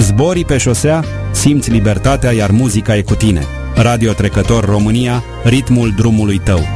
Zborii pe șosea, simți libertatea, iar muzica e cu tine. Radio Trecător România, ritmul drumului tău.